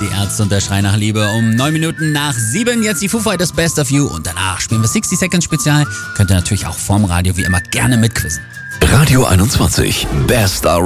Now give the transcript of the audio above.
Die Ärzte und der Schrei nach Liebe um 9 Minuten nach 7. Jetzt die Foo Fighters Best of You und danach spielen wir 60 Seconds Spezial. Könnt ihr natürlich auch vorm Radio wie immer gerne mitquizzen. Radio 21, Best